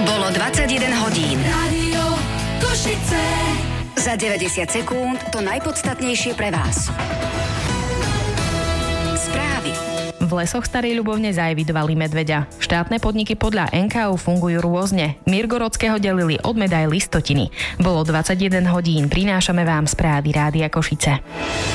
Bolo 21 hodín. Rádio Košice. Za 90 sekúnd to najpodstatnejšie pre vás. Správy. V lesoch Starej Ľubovne zaevidovali medveďa. Štátne podniky podľa NKÚ fungujú rôzne. Mirgorodského delili od medaily stotiny. Bolo 21 hodín. Prinášame vám správy Rádia Košice.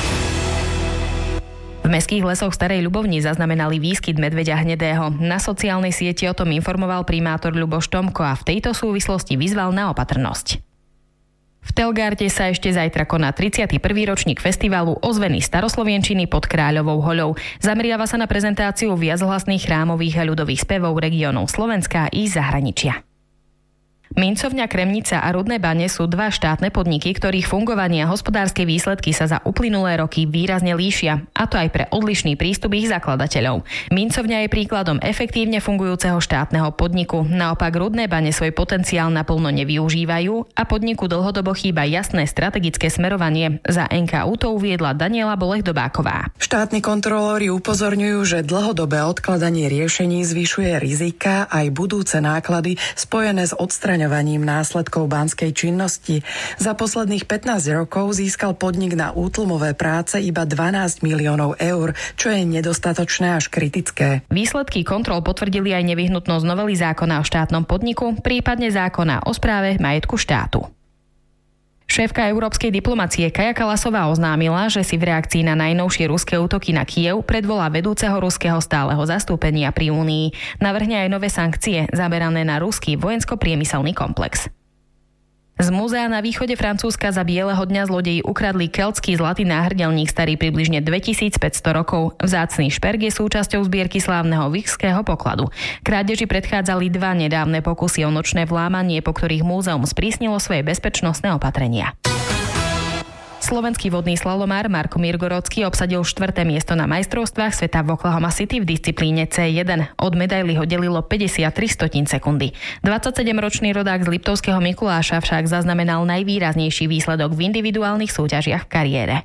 V mestských lesoch Starej Ľubovni zaznamenali výskyt medveďa hnedého. Na sociálnej sieti o tom informoval primátor Ľuboš Tomko a v tejto súvislosti vyzval na opatrnosť. V Telgárte sa ešte zajtra koná 31. ročník festivalu Ozveny staroslovenčiny pod Kráľovou hoľou. Zameriava sa na prezentáciu viachlasných chrámových a ľudových spevov regiónov Slovenska i zahraničia. Mincovňa Kremnica a Rudné bane sú dva štátne podniky, ktorých fungovanie a hospodárske výsledky sa za uplynulé roky výrazne líšia, a to aj pre odlišný prístup ich zakladateľov. Mincovňa je príkladom efektívne fungujúceho štátneho podniku, naopak Rudné bane svoj potenciál naplno nevyužívajú a podniku dlhodobo chýba jasné strategické smerovanie. Za NKÚ to uviedla Daniela Bolech-Dobáková. Štátni kontrolóri upozorňujú, že dlhodobé odkladanie riešení zvyšuje rizika aj budúce náklady spojené s odstraňovaním následkov banskej činnosti. Za posledných 15 rokov získal podnik na útlmové práce iba 12 miliónov eur, čo je nedostatočné až kritické. Výsledky kontrol potvrdili aj nevyhnutnosť novely zákona o štátnom podniku, prípadne zákona o správe majetku štátu. Šéfka európskej diplomacie Kaja Kallasová oznámila, že si v reakcii na najnovšie ruské útoky na Kyjev predvolá vedúceho ruského stáleho zastúpenia pri Únii. Navrhne aj nové sankcie zamerané na ruský vojensko-priemyselný komplex. Z múzea na východe Francúzska za bieleho dňa zlodeji ukradli keltský zlatý náhrdelník starý približne 2500 rokov. Vzácny šperk je súčasťou zbierky slávneho Wickského pokladu. Krádeži predchádzali dva nedávne pokusy o nočné vlámanie, po ktorých múzeum sprísnilo svoje bezpečnostné opatrenia. Slovenský vodný slalomár Marko Mirgorodský obsadil 4. miesto na majstrovstvách sveta v Oklahoma City v disciplíne C1. Od medaily ho delilo 53 sekundy. 27-ročný rodák z Liptovského Mikuláša však zaznamenal najvýraznejší výsledok v individuálnych súťažiach v kariére.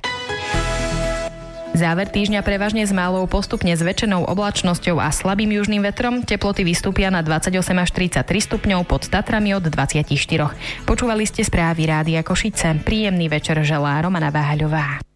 Záver týždňa prevažne s malou postupne zväčšenou oblačnosťou a slabým južným vetrom. Teploty vystúpia na 28 až 33 stupňov, pod Tatrami od 24. Počúvali ste správy Rádia Košice. Príjemný večer želá Romana Váhaľová.